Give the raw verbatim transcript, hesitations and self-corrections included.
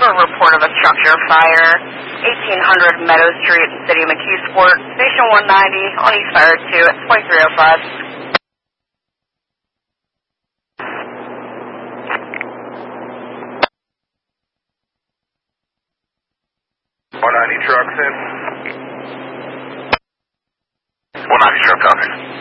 for a report of a structure fire, eighteen hundred Meadow Street, City of McKeesport, Station one ninety, on East Fire two at twenty-three oh five. one ninety trucks in. one ninety truck, copy.